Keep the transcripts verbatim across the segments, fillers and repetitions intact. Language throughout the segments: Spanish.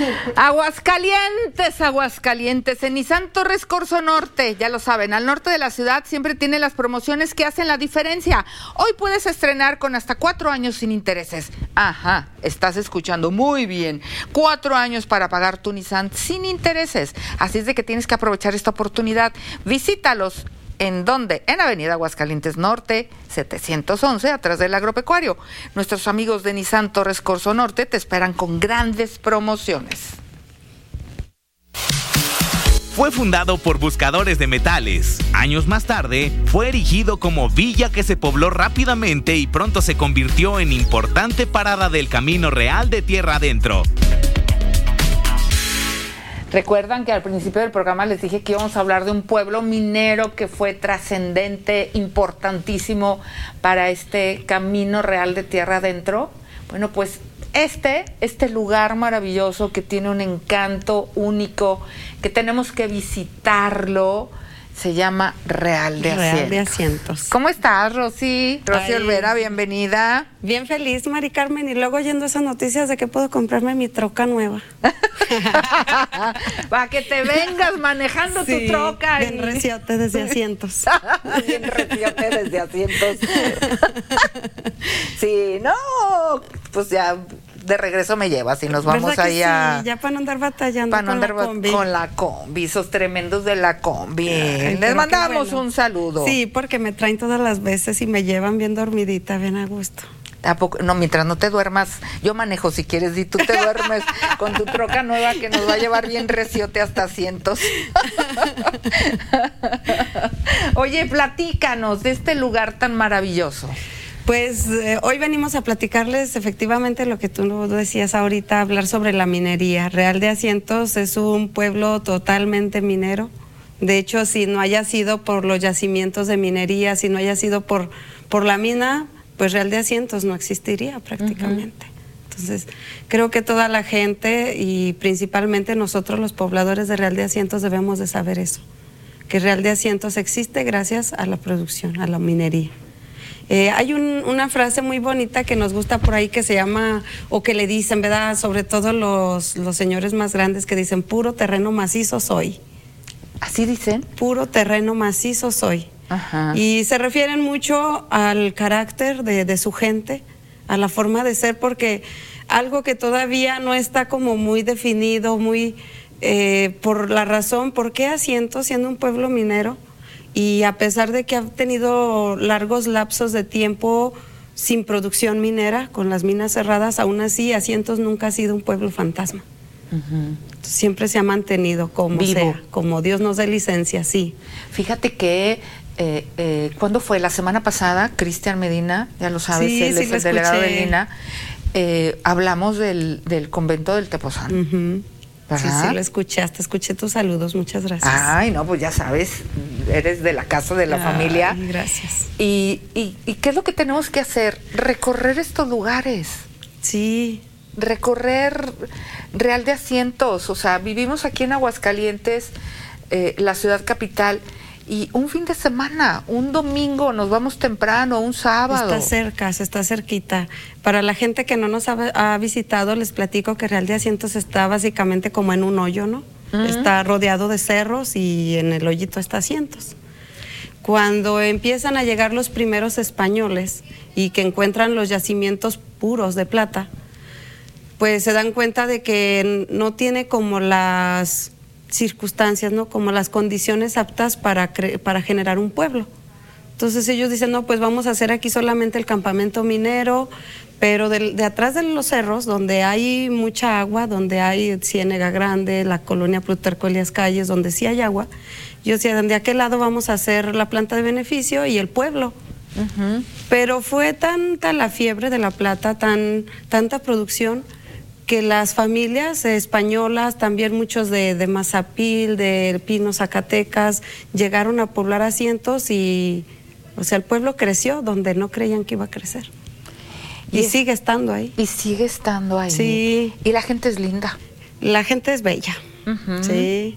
Aguascalientes, Aguascalientes, en Nissan Torres Corzo Norte, ya lo saben, al norte de la ciudad siempre tiene las promociones que hacen la diferencia. Hoy puedes estrenar con hasta cuatro años sin intereses. Ajá, estás escuchando muy bien. Cuatro años para pagar tu Nissan sin intereses. Así es de que tienes que aprovechar esta oportunidad. Visítalos. ¿En dónde? En Avenida Aguascalientes Norte, setecientos once, atrás del agropecuario. Nuestros amigos de Nissan Torres Corzo Norte te esperan con grandes promociones. Fue fundado por buscadores de metales. Años más tarde, fue erigido como villa que se pobló rápidamente y pronto se convirtió en importante parada del Camino Real de Tierra Adentro. Recuerdan que al principio del programa les dije que íbamos a hablar de un pueblo minero que fue trascendente, importantísimo para este Camino Real de Tierra Adentro. Bueno, pues este, este lugar maravilloso que tiene un encanto único, que tenemos que visitarlo, se llama Real de Asientos. Real de Asientos. ¿Cómo estás, Rosy? Rosy Ay, Olvera, bienvenida. Bien feliz, Mari Carmen, y luego oyendo esas noticias de que puedo comprarme mi troca nueva. Para que te vengas manejando sí, tu troca. Bien y... reciote desde Asientos. Bien reciote desde Asientos. Sí, no, pues ya... de regreso me llevas y nos vamos ahí a... Sí, ya para no andar batallando para no con andar la combi. Con la combi, esos tremendos de la combi. Ay, les mandamos bueno. un saludo. Sí, porque me traen todas las veces y me llevan bien dormidita, bien a gusto. ¿A poco? No, mientras no te duermas, yo manejo si quieres y tú te duermes con tu troca nueva que nos va a llevar bien reciote hasta Asientos. Oye, platícanos de este lugar tan maravilloso. Pues eh, hoy venimos a platicarles efectivamente lo que tú decías ahorita, hablar sobre la minería. Real de Asientos es un pueblo totalmente minero. De hecho, si no haya sido por los yacimientos de minería, si no haya sido por, por la mina, pues Real de Asientos no existiría prácticamente. Uh-huh. Entonces, creo que toda la gente y principalmente nosotros los pobladores de Real de Asientos debemos de saber eso, que Real de Asientos existe gracias a la producción, a la minería. Eh, hay un, una frase muy bonita que nos gusta por ahí que se llama, o que le dicen, ¿verdad? Sobre todo los, los señores más grandes que dicen, puro terreno macizo soy. ¿Así dicen? Puro terreno macizo soy. Ajá. Y se refieren mucho al carácter de, de su gente, a la forma de ser, porque algo que todavía no está como muy definido, muy eh, por la razón, ¿por qué Asientos, siendo un pueblo minero? Y a pesar de que ha tenido largos lapsos de tiempo sin producción minera, con las minas cerradas, aún así Asientos nunca ha sido un pueblo fantasma. Uh-huh. Siempre se ha mantenido como Vivo. sea, como Dios nos dé licencia, sí. Fíjate que, eh, eh, ¿cuándo fue? La semana pasada, Cristian Medina, ya lo sabes, sí, él sí, es el delegado de Lina, eh, hablamos del, del convento del Tepozán. Uh-huh. Sí, sí, lo escuchaste, escuché tus saludos, muchas gracias. Ay, no, pues ya sabes, eres de la casa de la Ay, familia. Gracias. Y, y, ¿Y qué es lo que tenemos que hacer? Recorrer estos lugares. Sí. Recorrer Real de Asientos, o sea, vivimos aquí en Aguascalientes, eh, la ciudad capital, y un fin de semana, un domingo, nos vamos temprano, un sábado. Está cerca, se está cerquita. Para la gente que no nos ha, ha visitado, les platico que Real de Asientos está básicamente como en un hoyo, ¿no? Uh-huh. Está rodeado de cerros y en el hoyito está Asientos. Cuando empiezan a llegar los primeros españoles y que encuentran los yacimientos puros de plata, pues se dan cuenta de que no tiene como las circunstancias, ¿no? Como las condiciones aptas para, para generar un pueblo. Entonces ellos dicen, no, pues vamos a hacer aquí solamente el campamento minero, pero de, de atrás de los cerros, donde hay mucha agua, donde hay Ciénega Grande, la colonia Plutarco Elías Calles, donde sí hay agua, yo decía, de aquel lado vamos a hacer la planta de beneficio y el pueblo. Uh-huh. Pero fue tanta la fiebre de la plata, tan, tanta producción, que las familias españolas, también muchos de, de Mazapil, de Pino, Zacatecas, llegaron a poblar Asientos y, o sea, el pueblo creció donde no creían que iba a crecer. Y, y es, sigue estando ahí. Y sigue estando ahí. Sí. Y la gente es linda. La gente es bella, uh-huh. sí.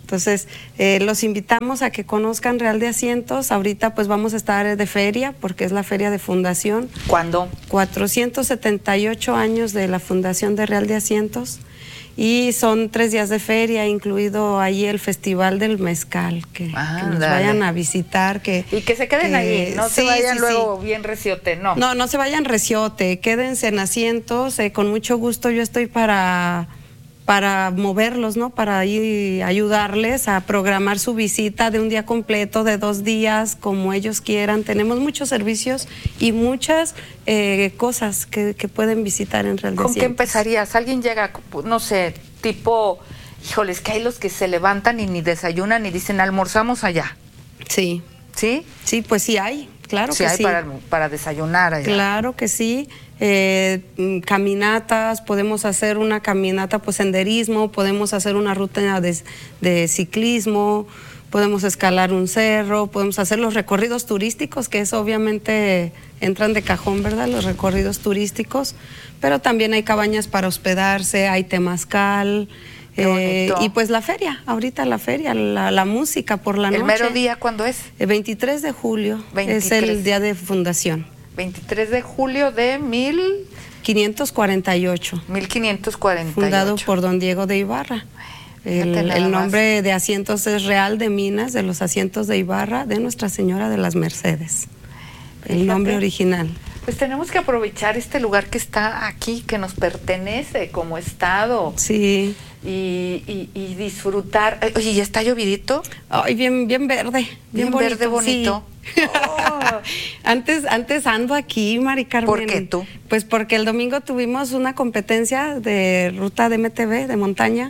Entonces, eh, los invitamos a que conozcan Real de Asientos. Ahorita pues vamos a estar de feria, porque es la feria de fundación. ¿Cuándo? cuatrocientos setenta y ocho años de la fundación de Real de Asientos. Y son tres días de feria, incluido ahí el Festival del Mezcal, que, ah, que nos dale. vayan a visitar. Que, y que se queden que, ahí, no sí, se vayan sí, luego sí. bien reciote, no. No, no se vayan reciote, quédense en asientos, eh, con mucho gusto yo estoy para... para moverlos, ¿no? Para ir ayudarles a programar su visita de un día completo, de dos días, como ellos quieran. Tenemos muchos servicios y muchas eh, cosas que, que pueden visitar en Real de Asientos. ¿Con qué empezarías? Alguien llega, no sé, tipo, híjoles, que hay los que se levantan y ni desayunan y dicen, almorzamos allá. Sí. ¿Sí? Sí, pues sí hay, claro sí que hay sí. Para, para desayunar allá. Claro que sí. Eh, caminatas, podemos hacer una caminata, pues senderismo, podemos hacer una ruta de, de ciclismo, podemos escalar un cerro, podemos hacer los recorridos turísticos, que eso obviamente entran de cajón, ¿verdad? Los recorridos turísticos, pero también hay cabañas para hospedarse, hay temazcal. Eh, y pues la feria, ahorita la feria, la, la música por la ¿El noche. ¿El mero día cuándo es? El veintitrés de julio, veintitrés. Es el día de fundación. veintitrés de julio de mil quinientos cuarenta y ocho. mil quinientos cuarenta y ocho. Fundado por don Diego de Ibarra. El, el nombre de Asientos es Real de Minas, de los Asientos de Ibarra, de Nuestra Señora de las Mercedes. El Fíjate. nombre original. Pues tenemos que aprovechar este lugar que está aquí, que nos pertenece como estado. Sí. Y, y, y disfrutar. Oye, ¿ya está llovidito? Ay, bien, bien verde. Bien, bien bonito, verde, bonito. Sí. Oh. antes, antes ando aquí, Mari Carmen. ¿Por qué tú? Pues porque el domingo tuvimos una competencia de ruta de M T V, de montaña.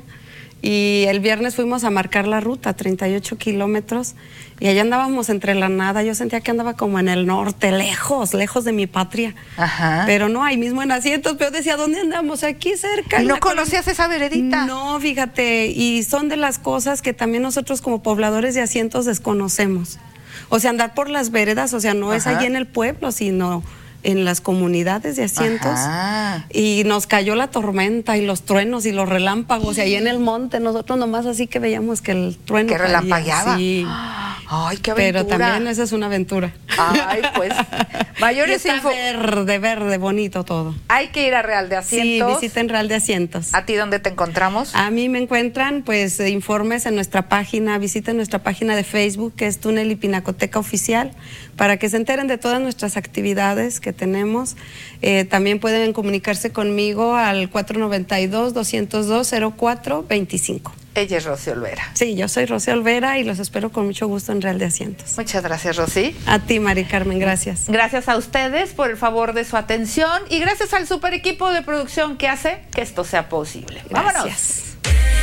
Y el viernes fuimos a marcar la ruta, treinta y ocho kilómetros, y allá andábamos entre la nada. Yo sentía que andaba como en el norte, lejos, lejos de mi patria. Ajá. Pero no, ahí mismo en Asientos, pero decía, ¿dónde andamos? Aquí cerca. ¿Y no conocías esa veredita? No, fíjate, y son de las cosas que también nosotros como pobladores de Asientos desconocemos. O sea, andar por las veredas, o sea, no Ajá. es allí en el pueblo, sino en las comunidades de Asientos. Ajá. Y nos cayó la tormenta y los truenos y los relámpagos, y ahí en el monte nosotros nomás así que veíamos que el trueno que relampagueaba. Sí. Ay, qué aventura. Pero también esa es una aventura. Ay, pues. Mayores info. info. Verde, verde, bonito todo. Hay que ir a Real de Asientos. Sí, visiten Real de Asientos. ¿A ti dónde te encontramos? A mí me encuentran, pues, informes en nuestra página. Visiten nuestra página de Facebook, que es Túnel y Pinacoteca Oficial, para que se enteren de todas nuestras actividades que tenemos. Eh, también pueden comunicarse conmigo al cuatro noventa y dos, doscientos dos, cero cuatro veinticinco. Ella es Rosy Olvera. Sí, yo soy Rosy Olvera y los espero con mucho gusto en Real de Asientos. Muchas gracias, Rosy. A ti, Mari Carmen, gracias. Gracias a ustedes por el favor de su atención y gracias al super equipo de producción que hace que esto sea posible. Gracias.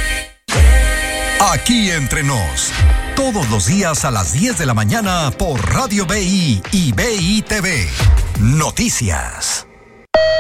Vámonos. Aquí entre nos, todos los días a las diez de la mañana por Radio B I y B I T V. Noticias.